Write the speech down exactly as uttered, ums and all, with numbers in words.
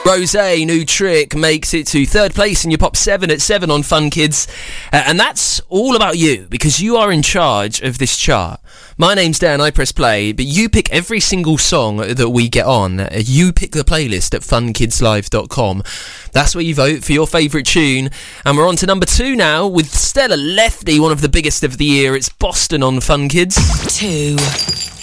Rosé, New Trick, makes it to third place in your Pop seven at seven on Fun Kids. Uh, and that's all about you, because you are in charge of this chart. My name's Dan, I press play, but you pick every single song that we get on. Uh, you pick the playlist at fun kids live dot com. That's where you vote for your favourite tune. And we're on to number two now with Stella Lefty, one of the biggest of the year. It's Boston on Fun Kids. Two.